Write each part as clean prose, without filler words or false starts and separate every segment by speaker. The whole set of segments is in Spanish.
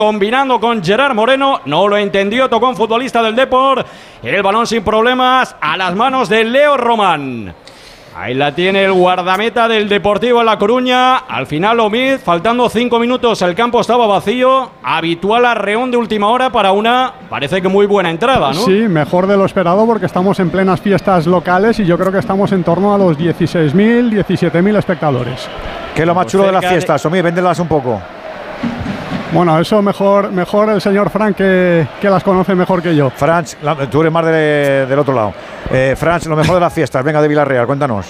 Speaker 1: combinando con Gerard Moreno, no lo entendió, tocó un futbolista del Depor, el balón sin problemas a las manos de Leo Román. Ahí la tiene el guardameta del Deportivo en La Coruña. Al final Omid, faltando 5 minutos, el campo estaba vacío. Habitual arreón de última hora para una, parece que muy buena entrada, ¿no?
Speaker 2: Sí, mejor de lo esperado porque estamos en plenas fiestas locales y yo creo que estamos en torno a los 16.000, 17.000 espectadores.
Speaker 3: ¿Qué es lo más chulo de las fiestas, Omid? Véndelas un poco.
Speaker 2: Bueno, eso mejor el señor Frank que las conoce mejor que yo.
Speaker 3: Franz, tú eres más del otro lado. Franz, lo mejor de las fiestas, venga, de Villarreal, cuéntanos.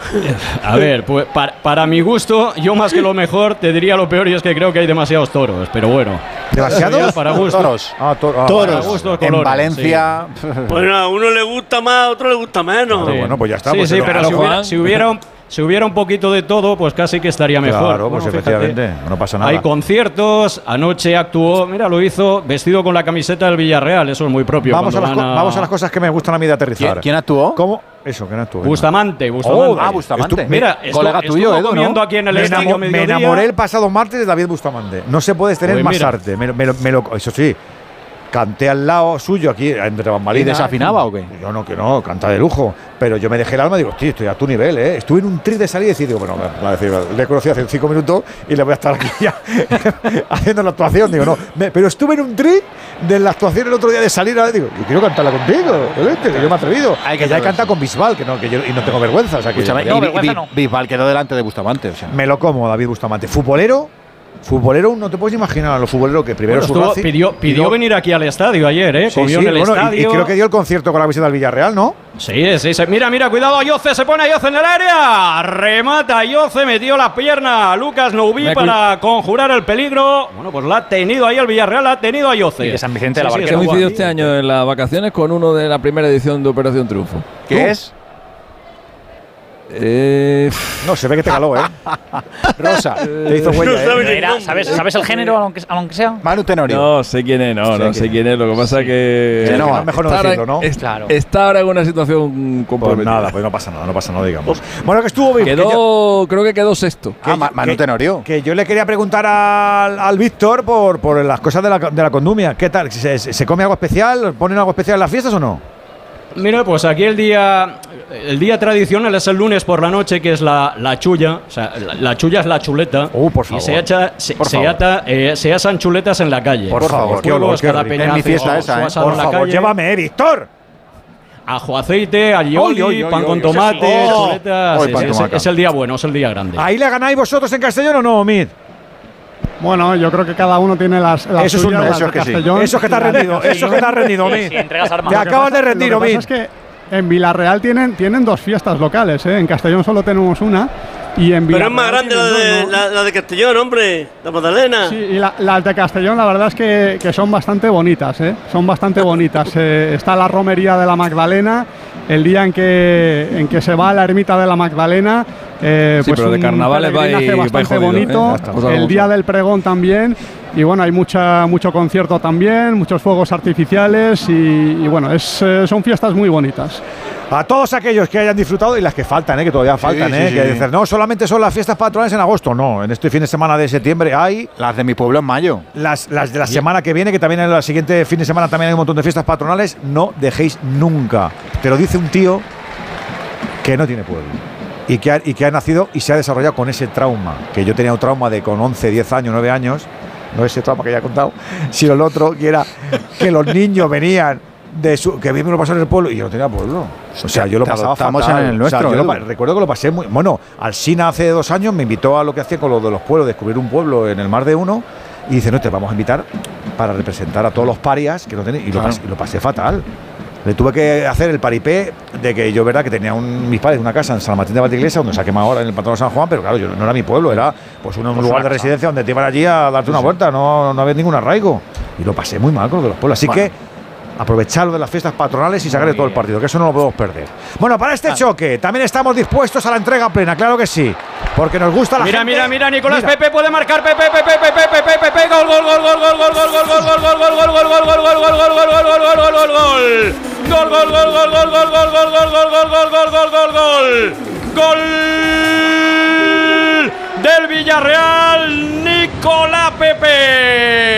Speaker 1: A ver, pues para mi gusto, yo más que lo mejor te diría lo peor, y es que creo que hay demasiados toros, pero bueno.
Speaker 3: ¿Demasiados?
Speaker 1: Para gusto.
Speaker 4: Toros.
Speaker 1: Toros. Para gusto,
Speaker 4: en
Speaker 1: colores,
Speaker 4: Valencia.
Speaker 1: Sí.
Speaker 5: Bueno, a uno le gusta más, a otro le gusta menos.
Speaker 3: Claro, bueno, pues ya está.
Speaker 1: Sí,
Speaker 3: pues
Speaker 1: sí, pero si hubiera un poquito de todo, pues casi que estaría mejor.
Speaker 3: Claro, pues
Speaker 1: bueno,
Speaker 3: efectivamente, no pasa nada.
Speaker 1: Hay conciertos, anoche actuó, mira, lo hizo vestido con la camiseta del Villarreal, eso es muy propio.
Speaker 3: Vamos a las cosas que me gustan a mí de aterrizar.
Speaker 4: ¿Quién actuó?
Speaker 3: ¿Cómo? Eso, ¿quién actuó?
Speaker 1: Bustamante.
Speaker 4: Bustamante.
Speaker 1: Mira,
Speaker 4: colega tuyo, Edu,
Speaker 1: comiendo
Speaker 4: ¿no?
Speaker 1: aquí en el
Speaker 3: Me
Speaker 1: estadio mediodía.
Speaker 3: enamoré el pasado martes de David Bustamante. No se puede tener
Speaker 1: Pues
Speaker 3: más
Speaker 1: mira.
Speaker 3: arte. Eso sí, canté al lado suyo aquí entre bambalinas.
Speaker 4: ¿Y desafinaba o qué?
Speaker 3: Yo no, que no, canta de lujo. Pero yo me dejé el alma y digo, tío, estoy a tu nivel, ¿eh? Estuve en un trick de salida y digo, bueno, le conocí hace 5 minutos y le voy a estar aquí ya haciendo la actuación. Digo, no, pero estuve en un trick de la actuación el otro día de salir. Digo, yo quiero cantarla contigo, que yo me he atrevido. Que ya he cantado con Bisbal, y no tengo vergüenza. O sea, que
Speaker 4: Bisbal quedó delante de Bustamante. O sea.
Speaker 3: me lo como, David Bustamante. Futbolero, no te puedes imaginar a los futboleros que primero
Speaker 1: pidió venir aquí al estadio ayer, ¿eh?
Speaker 3: Sí,
Speaker 1: Comió en el estadio.
Speaker 3: y creo que dio el concierto con la visita del Villarreal, ¿no?
Speaker 1: Sí. Mira, cuidado, Ayoce, se pone Ayoce en el área. Remata Ayoce, metió la pierna a Lucas Noubí para conjurar el peligro. Bueno, pues la ha tenido ahí el Villarreal, la ha tenido Ayoce.
Speaker 4: Y de San Vicente de la Barquera.
Speaker 6: ¿Qué coincidió este año en las vacaciones con uno de la primera edición de Operación Triunfo?
Speaker 4: ¿Qué es?
Speaker 3: No, se ve que te caló, ¿eh? Rosa, te hizo huella,
Speaker 5: No
Speaker 7: ¿Sabes el género, aunque sea?
Speaker 4: Manu Tenorio.
Speaker 6: No sé quién es, no sé quién es. Lo que pasa que
Speaker 3: no, mejor no decirlo, ¿no?
Speaker 7: Claro.
Speaker 6: Está ahora en una situación comprometida.
Speaker 3: Pues no pasa nada, digamos. Bueno, que estuvo bien.
Speaker 6: Creo que quedó sexto.
Speaker 4: Manu Tenorio.
Speaker 3: Que yo le quería preguntar al Víctor por las cosas de la condumia. ¿Qué tal? ¿Se come algo especial? ¿Ponen algo especial en las fiestas o no?
Speaker 1: Mira, pues aquí el día tradicional es el lunes por la noche, que es la chulla. O sea, la chulla es la chuleta.
Speaker 3: Por favor.
Speaker 1: Y se asan chuletas en la calle.
Speaker 3: Por favor, qué olor, qué rico.
Speaker 4: Es mi fiesta esa, ¿eh?
Speaker 3: Por favor, llévame, Víctor.
Speaker 1: Ajo, aceite, alioli, pan con tomate, chuletas. Es el día bueno, es el día grande.
Speaker 3: ¿Ahí le ganáis vosotros en Castellón o no, Omid?
Speaker 2: Bueno, yo creo que cada uno tiene las
Speaker 3: eso es
Speaker 2: suyas,
Speaker 3: eso
Speaker 2: las de
Speaker 3: que sí.
Speaker 2: Castellón.
Speaker 3: Eso que te has rendido, Omid.
Speaker 7: Sí, entregas armas.
Speaker 3: Te acabas de rendir,
Speaker 2: Omid.
Speaker 3: Omid.
Speaker 2: Lo que pasa es que en Villarreal tienen 2 fiestas locales, ¿eh? En Castellón solo tenemos una. Y en
Speaker 5: Pero es más grande
Speaker 2: tienen
Speaker 5: la de Castellón, hombre. La Magdalena.
Speaker 2: Sí, y las de Castellón la verdad es que son bastante bonitas, ¿eh? Son bastante bonitas. Está la romería de la Magdalena, el día en que se va a la ermita de la Magdalena.
Speaker 6: Sí,
Speaker 2: pues
Speaker 6: pero de carnavales va
Speaker 2: bastante bonito. El día del pregón también. Y bueno, hay mucho concierto también, muchos fuegos artificiales y bueno, son fiestas muy bonitas.
Speaker 3: A todos aquellos que hayan disfrutado y las que faltan, que todavía faltan, que dicen, no, solamente son las fiestas patronales en agosto. No, en este fin de semana de septiembre hay
Speaker 4: las de mi pueblo en mayo.
Speaker 3: Las de la semana que viene, que también en el siguiente fin de semana también hay un montón de fiestas patronales. No dejéis nunca. Te lo dice un tío que no tiene pueblo. Y que ha nacido y se ha desarrollado con ese trauma. Que yo tenía un trauma de con 11, 10 años, 9 años. No ese trauma que ya he contado, sino el otro, que era que los niños venían que a mí me lo pasaron en el pueblo y yo no tenía pueblo. O sea, yo lo pasaba fatal.
Speaker 4: En el nuestro,
Speaker 3: o sea, recuerdo que lo pasé muy... Bueno, Alsina hace 2 años me invitó a lo que hacía con lo de los pueblos, descubrir un pueblo en el Mar de Uno, y dice, no, te vamos a invitar para representar a todos los parias que no tenéis. Y lo pasé fatal. Le tuve que hacer el paripé de que yo, verdad, que tenía mis padres una casa en San Martín de Valdiglesia, donde se ha quemado ahora en el Pantano de San Juan, pero claro, yo no era mi pueblo, era pues un lugar de residencia donde te iban allí a darte una vuelta, no había ningún arraigo. Y lo pasé muy mal con lo de los pueblos. Así que aprovecharlo de las fiestas patronales y sacarle todo el partido, que eso no lo podemos perder. Bueno, para este choque también estamos dispuestos a la entrega plena, claro que sí, porque nos gusta la gente.
Speaker 1: Mira, Nicolás Pepe puede marcar, Pepe, gol, gol del Villarreal, Nicolás Pepe.